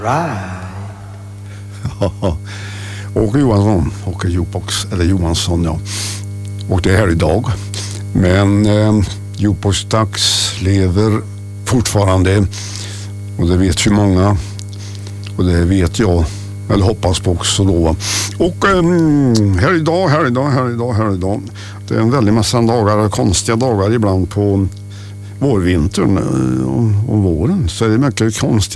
Åke Johansson, Åke Jukebox, eller Johansson, ja. Och det är här idag. Men Jukebox Dags lever fortfarande. Och det vet ju många. Och det vet jag. Eller hoppas på också då. Och här idag. Det är en väldigt massa dagar, konstiga dagar ibland på vårvintern och våren. Så är det mycket konstiga